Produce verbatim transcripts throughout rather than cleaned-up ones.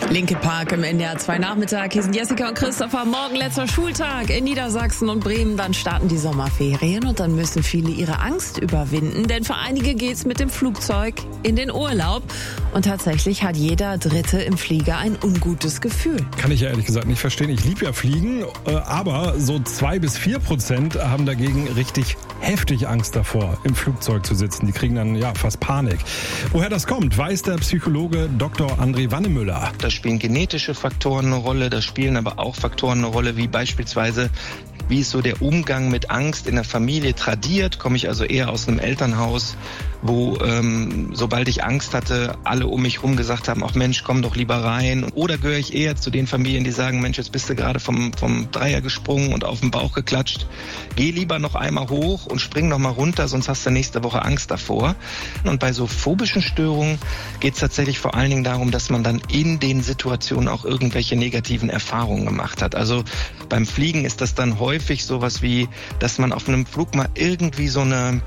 Linkin Park im N D R zwei Nachmittag. Hier sind Jessica und Christopher. Morgen letzter Schultag in Niedersachsen und Bremen. Dann starten die Sommerferien und dann müssen viele ihre Angst überwinden. Denn für einige geht's mit dem Flugzeug in den Urlaub. Und tatsächlich hat jeder Dritte im Flieger ein ungutes Gefühl. Kann ich ja ehrlich gesagt nicht verstehen. Ich liebe ja Fliegen, aber so zwei bis vier Prozent haben dagegen richtig heftig Angst davor, im Flugzeug zu sitzen. Die kriegen dann ja fast Panik. Woher das kommt, weiß der Psychologe Doktor André Wannemüller. Da spielen genetische Faktoren eine Rolle, da spielen aber auch Faktoren eine Rolle, wie beispielsweise, wie ist so der Umgang mit Angst in der Familie tradiert. Komme ich also eher aus einem Elternhaus, wo ähm, sobald ich Angst hatte, alle um mich rum gesagt haben, ach Mensch, komm doch lieber rein. Oder gehöre ich eher zu den Familien, die sagen, Mensch, jetzt bist du gerade vom, vom Dreier gesprungen und auf den Bauch geklatscht. Geh lieber noch einmal hoch und spring noch mal runter, sonst hast du nächste Woche Angst davor. Und bei so phobischen Störungen geht es tatsächlich vor allen Dingen darum, dass man dann in den Situationen auch irgendwelche negativen Erfahrungen gemacht hat. Also beim Fliegen ist das dann häufig sowas wie, dass man auf einem Flug mal irgendwie so eine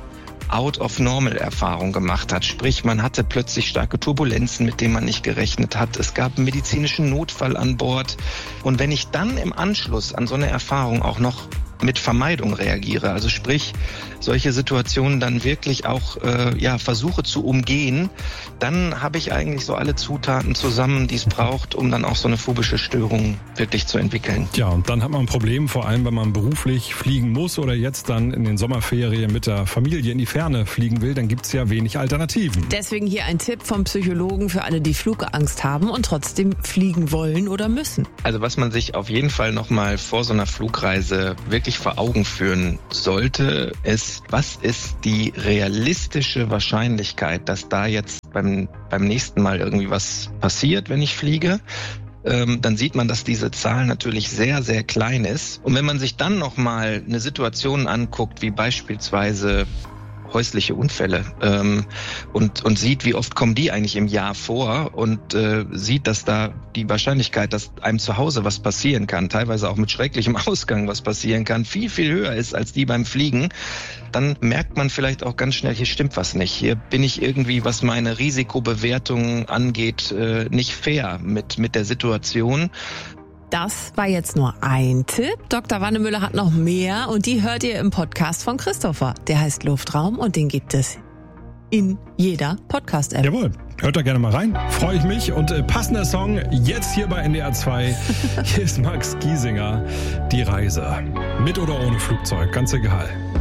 Out-of-Normal-Erfahrung gemacht hat. Sprich, man hatte plötzlich starke Turbulenzen, mit denen man nicht gerechnet hat. Es gab einen medizinischen Notfall an Bord. Und wenn ich dann im Anschluss an so eine Erfahrung auch noch mit Vermeidung reagiere, also sprich, solche Situationen dann wirklich auch äh, ja versuche zu umgehen, dann habe ich eigentlich so alle Zutaten zusammen, die es braucht, um dann auch so eine phobische Störung wirklich zu entwickeln. Ja, und dann hat man ein Problem, vor allem wenn man beruflich fliegen muss oder jetzt dann in den Sommerferien mit der Familie in die Ferne fliegen will, dann gibt es ja wenig Alternativen. Deswegen hier ein Tipp vom Psychologen für alle, die Flugangst haben und trotzdem fliegen wollen oder müssen. Also was man sich auf jeden Fall nochmal vor so einer Flugreise wirklich vor Augen führen sollte, ist, was ist die realistische Wahrscheinlichkeit, dass da jetzt beim, beim nächsten Mal irgendwie was passiert, wenn ich fliege? Ähm, dann sieht man, dass diese Zahl natürlich sehr, sehr klein ist. Und wenn man sich dann nochmal eine Situation anguckt, wie beispielsweise häusliche Unfälle ähm, und und sieht, wie oft kommen die eigentlich im Jahr vor und äh, sieht, dass da die Wahrscheinlichkeit, dass einem zu Hause was passieren kann, teilweise auch mit schrecklichem Ausgang was passieren kann, viel, viel höher ist als die beim Fliegen, dann merkt man vielleicht auch ganz schnell, hier stimmt was nicht. Hier bin ich irgendwie, was meine Risikobewertung angeht, äh, nicht fair mit mit der Situation. Das war jetzt nur ein Tipp. Doktor Wannemüller hat noch mehr und die hört ihr im Podcast von Christopher. Der heißt Luftraum und den gibt es in jeder Podcast-App. Jawohl, hört da gerne mal rein. Freue ich mich. Und äh, passender Song jetzt hier bei N D R zwei. Hier ist Max Giesinger, Die Reise. Mit oder ohne Flugzeug, ganz egal.